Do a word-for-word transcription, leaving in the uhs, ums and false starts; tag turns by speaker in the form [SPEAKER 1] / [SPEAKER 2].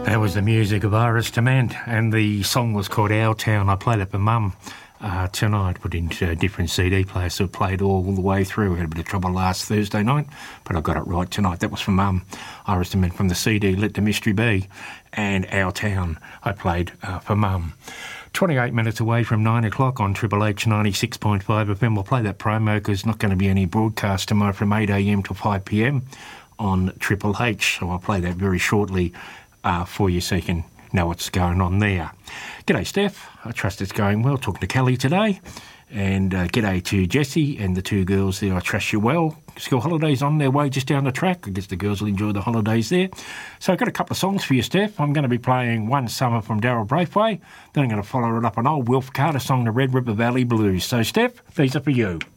[SPEAKER 1] That was the music of Iris Demand, and the song was called Our Town. I played it for Mum uh, tonight, put into a different C D player, so I played all the way through. We had a bit of trouble last Thursday night, but I got it right tonight. That was for Mum. Iris Demand from the C D Let the Mystery Be, and Our Town I played uh, for Mum. twenty-eight minutes away from nine o'clock on Triple H ninety-six point five F M. We'll play that promo because there's not going to be any broadcast tomorrow from eight a m to five p m on Triple H, so I'll play that very shortly uh, for you so you can know what's going on there. G'day, Steph. I trust it's going well. Talking to Kelly today. And uh, g'day to Jessie and the two girls there. I trust you well. School holidays on their way just down the track. I guess the girls will enjoy the holidays there. So I've got a couple of songs for you, Steph. I'm going to be playing One Summer from Daryl Braithwaite. Then I'm going to follow it up an old Wilf Carter song, The Red River Valley Blues. So, Steph, these are for you.